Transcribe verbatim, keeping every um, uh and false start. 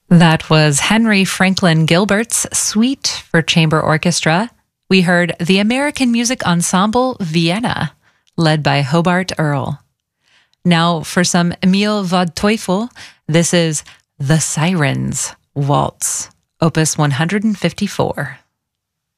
That was Henry Franklin Gilbert's Suite for Chamber Orchestra. We heard the American Music Ensemble Vienna, led by Hobart Earl. Now for some Emil von Teufel, this is The Sirens Waltz, Opus one hundred fifty-four.